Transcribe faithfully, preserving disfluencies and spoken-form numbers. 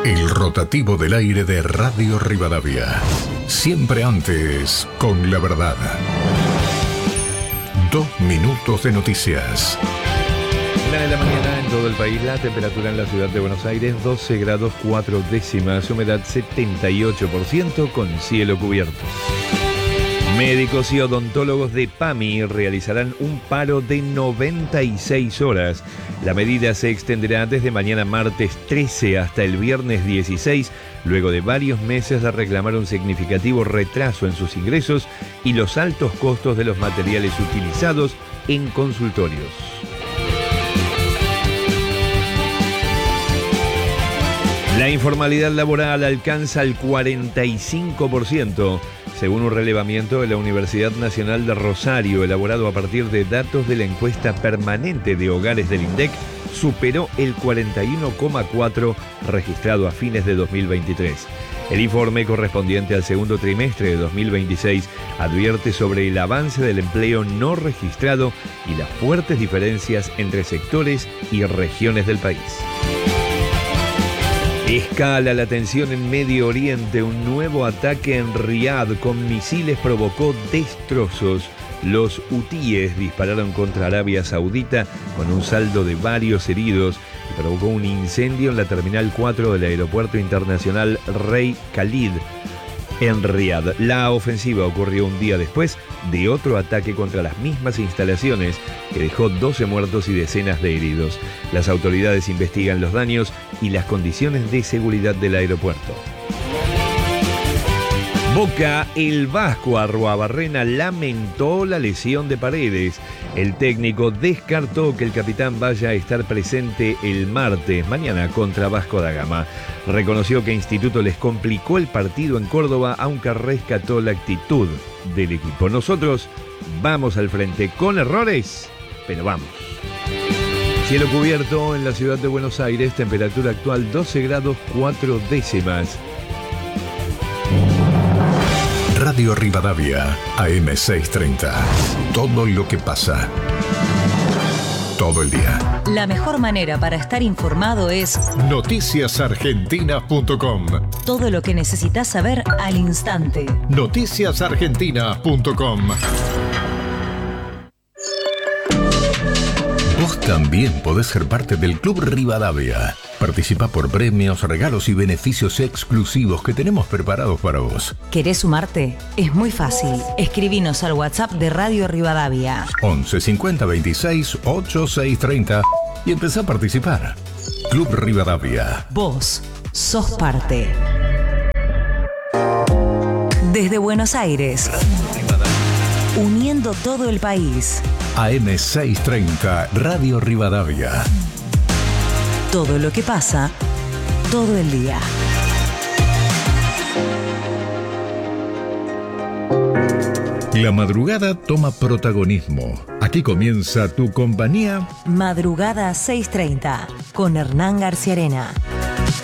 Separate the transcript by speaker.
Speaker 1: El rotativo del aire de Radio Rivadavia. Siempre antes, con la verdad. Dos minutos de noticias.
Speaker 2: Una de la mañana en todo el país, la temperatura en la ciudad de Buenos Aires, doce grados cuatro décimas, humedad setenta y ocho por ciento con cielo cubierto. Médicos y odontólogos de PAMI realizarán un paro de noventa y seis horas. La medida se extenderá desde mañana martes trece hasta el viernes dieciséis, luego de varios meses de reclamar un significativo retraso en sus ingresos y los altos costos de los materiales utilizados en consultorios. La informalidad laboral alcanza el cuarenta y cinco por ciento. Según un relevamiento de la Universidad Nacional de Rosario, elaborado a partir de datos de la encuesta permanente de hogares del INDEC, superó el cuarenta y uno coma cuatro por ciento registrado a fines de dos mil veintitrés. El informe correspondiente al segundo trimestre de dos mil veintiséis advierte sobre el avance del empleo no registrado y las fuertes diferencias entre sectores y regiones del país. Escala la tensión en Medio Oriente. Un nuevo ataque en Riad con misiles provocó destrozos. Los hutíes dispararon contra Arabia Saudita con un saldo de varios heridos y provocó un incendio en la Terminal cuatro del Aeropuerto Internacional Rey Khalid en Riad. La ofensiva ocurrió un día después de otro ataque contra las mismas instalaciones que dejó doce muertos y decenas de heridos. Las autoridades investigan los daños y las condiciones de seguridad del aeropuerto. Boca, el Vasco Arruabarrena lamentó la lesión de Paredes. El técnico descartó que el capitán vaya a estar presente el martes, mañana, contra Vasco da Gama. Reconoció que Instituto les complicó el partido en Córdoba, aunque rescató la actitud del equipo. Nosotros vamos al frente con errores, pero vamos. Cielo cubierto en la ciudad de Buenos Aires, temperatura actual doce grados cuatro décimas.
Speaker 1: Radio Rivadavia, A M seiscientos treinta. Todo lo que pasa. Todo el día.
Speaker 3: La mejor manera para estar informado es
Speaker 1: noticias argentinas punto com.
Speaker 3: Todo lo que necesitas saber al instante.
Speaker 1: noticias argentinas punto com. Vos también podés ser parte del Club Rivadavia. Participa por premios, regalos y beneficios exclusivos que tenemos preparados para vos.
Speaker 3: ¿Querés sumarte? Es muy fácil. Escribinos al WhatsApp de Radio Rivadavia.
Speaker 1: once cincuenta veintiséis ochenta y seis treinta y empezá a participar. Club Rivadavia.
Speaker 3: Vos sos parte. Desde Buenos Aires. Uniendo todo el país.
Speaker 1: A M seiscientos treinta, Radio Rivadavia.
Speaker 3: Todo lo que pasa, todo el día.
Speaker 1: La madrugada toma protagonismo. Aquí comienza tu compañía.
Speaker 3: Madrugada seiscientos treinta, con Hernán García Arena.